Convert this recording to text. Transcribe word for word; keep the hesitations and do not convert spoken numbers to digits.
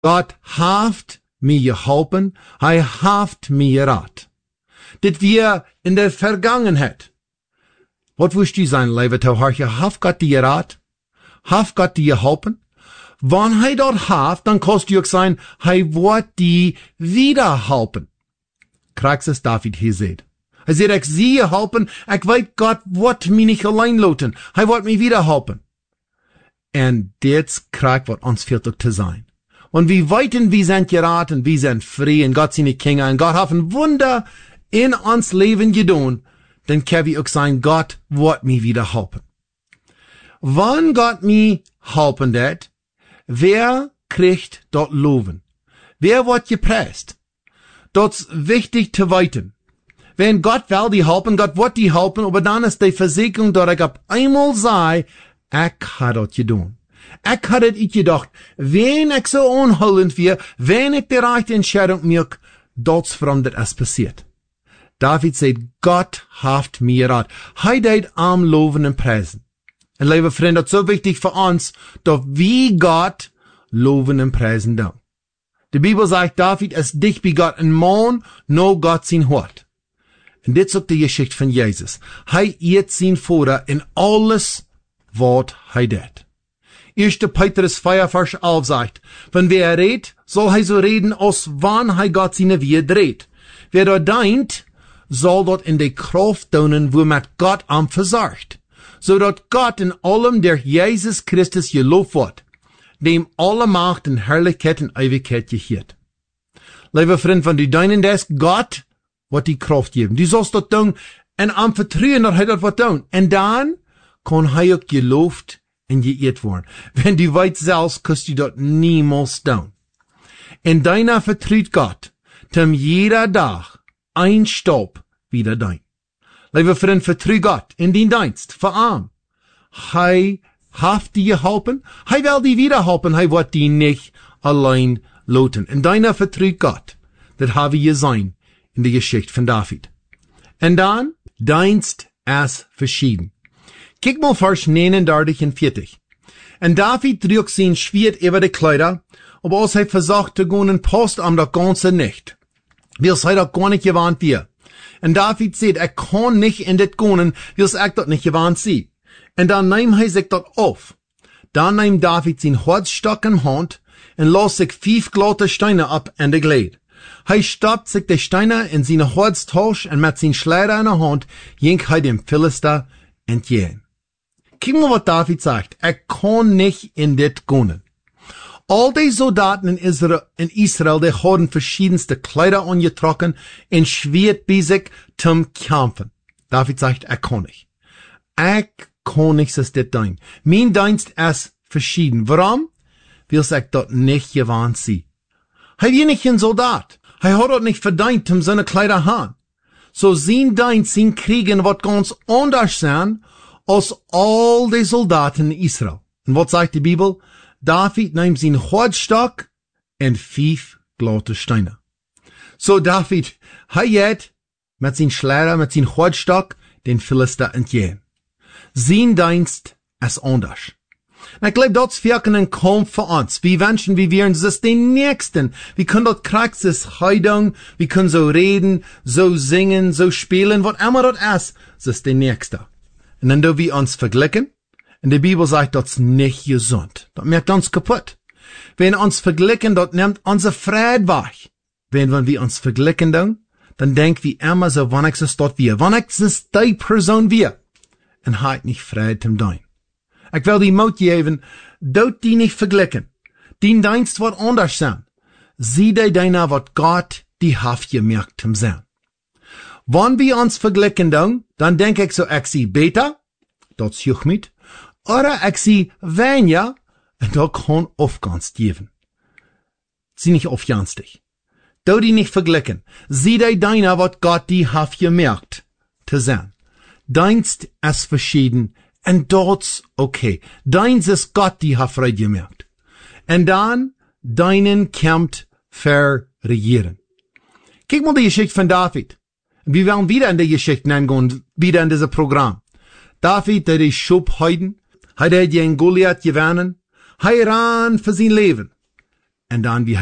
Gott haft mir geholpen, hij haft mir gerat. Dit wir in der Vergangenheit. Wat wist u zijn leven te hartje? Haft Gott die gerat? Haft Gott die geholpen? Wann hij dat haft, dan kost u ook zijn, hij wordt die wieder helpen. Krijgt es David hier zegt. Hij zegt, ik zie je helpen, ik weet Gott wordt mij niet alleen laten. Hij wordt mij wieder helpen. En dit krijgt wat ons fehlt ook te zijn. Und wir weten, wir sind geraten, wir sind frei, und Gott seine Kinder, und Gott hat ein Wunder in uns Leben getan, dann können wir auch sagen, Gott wird mir wieder helfen. Wann Gott mir helfen wird, wer kriegt dort Loben? Wer wird gepreist? Dort wichtig zu weiten. Wenn Gott will die helfen, Gott wird die helfen, aber dann ist die Versicherung, dass ich ab einmal sei, ich habe das getan. Ich hatte ich gedacht, wenn ich so unholend wäre, wenn ich die rechte Entscheidung mache, das verändert es passiert. David sagt, Gott haft mir rat. Hij deed am loven und preisen. Und liebe Freunde, das ist so wichtig für uns, dass wir Gott loven und preisen da. Die Bibel sagt, David ist dicht bei Gott ein Mann, no Gott sein Hort. Und das ist die Geschichte von Jesus. Hij eet sein Vater in alles, was hij deed. Erster Petrus vier, Vers elf sagt, wenn wer redet, soll hij so reden, als wann hij Gott seine Wehe dreht. Wer dort deint, soll dort in die Kraft tun, wo mit Gott am versorgt. So dat Gott in allem der Jesus Christus gelobt wird, dem alle Macht und Herrlichkeit und Ewigkeit gehört. Lieber Freund, wenn du deinen das, Gott wird die Kraft geben. Du sollst dort tun, und am Vertrauen, dass er dort wird tun. Und dann kann er auch gelobt und geehrt worden. Wenn du weit selbst, kannst du dort niemals tun. In deiner vertraut Gott, dem jeder Tag ein Staub wieder dein. Lieber Freund, vertrau Gott in den Dienst, verarm. Hij haft dir geholpen, hij will dir wieder helpen, hij wird dir nicht allein lassen. In deiner vertrau Gott, das habe ich gesehen in der Geschichte von David. Und dann, Dienst ist verschieden. Kijk mal Vers neunundertig und vierzig. Und David trug sein Schwert über die Kleider, aber als er versucht zu gehen in Post am der ganze Nacht. Weil es doch gar nicht gewarnt wir. Und David sagt, er kann nicht in das gehen, weil es echt dort nicht gewarnt sie. Und dann nahm er sich dort auf. Dann nahm David sein Holzstock in Hand und las sich fünf glatte Steine ab in der Gleit. Er stoppt sich die Steine in seine Holztasche und mit seinem Schleier in der Hand ging er dem Philister entgegen. Guck mal, was David sagt. Er kann nicht in das gehen. All die Soldaten in Israel, in Israel, die haben verschiedenste Kleider angetroffen und Schwert bei sich zum Kämpfen. David sagt, er kann nicht. Er kann nicht, das das tun. Mein Dienst ist verschieden. Warum? Weil ich dort nicht gewarnt sie. Er ist nicht ein Soldat. Er hat dort nicht verdient, um seine Kleider haben. So sein Dienst, sein Kriegen wird ganz anders sein, als all die Soldaten in Israel. Und was sagt die Bibel? David nahm sein Holzstock und fünf glatte Steine. So David, er geht mit sein Schleier, mit sein Holzstock den Philister entgegen. Sein Dienst ist anders. Und ich glaube, das wirken ein Kampf für uns. Wir wünschen, wir wären es den Nächsten. Wir können dort Praxis Heidung, wir können so reden, so singen, so spielen, was immer dort ist, es ist der Nächste. Und dann do wir uns vergleichen. Und die Bibel sagt, das ist nicht gesund. Das macht uns kaputt. Wenn wir uns vergleichen, das nimmt unser Fried weg. Wenn, wenn wir uns vergleichen, dann, dann denken wir immer so, wann ich es dort wir, wann ich es die Person wir. Und halt nicht Fried zum Dein. Ich will die Mut geben, dort die nicht vergleichen. Die Dienst wird anders sein. Sieh dir deiner, was Gott die Haft gemerkt zum sein. Wenn wir uns vergleichen, dann, dann denke ich so, ich sie besser, das juch mit. Oder ich sie weniger, und da kann Aufgans geben. Sie nicht aufganstig. Da die nicht vergleichen. Sieh dir deiner, was Gott die Haft gemerkt zu sein. Dienst ist verschieden, und dort okay. Deins ist Gott die Haft frei gemerkt. Und dann, deinen kämmt verregieren. Kick mal die Geschichte von David. Wir werden wieder in die Geschichte hineingehen, wieder in dieses Programm. David, der die Schubheiden, hat er gegen Goliath gewonnen, er ran für sein Leben. en dan wie